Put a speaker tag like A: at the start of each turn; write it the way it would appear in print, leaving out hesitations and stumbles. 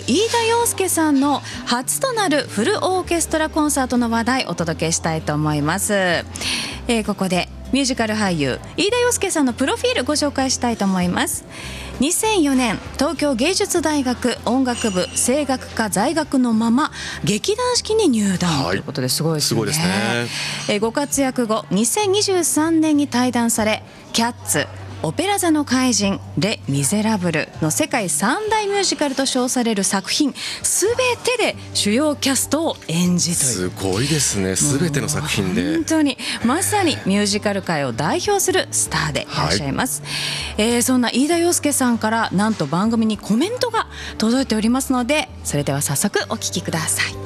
A: 飯田洋介さんの初となるフルオーケストラコンサートの話題をお届けしたいと思います。ここでミュージカル俳優飯田洋介さんのプロフィールご紹介したいと思います。2004年東京芸術大学音楽部声楽科在学のまま劇団四季に入団ということですごいですね。
B: すごいですね。
A: ご活躍後2023年に退団されキャッツ、オペラ座の怪人、レ・ミゼラブルの世界三大ミュージカルと称される作品すべてで主要キャストを演じという
B: すごいですね。すべての作品で
A: 本当にまさにミュージカル界を代表するスターでいらっしゃいます。そんな飯田洋介さんからなんと番組にコメントが届いておりますので、それでは早速お聞きください。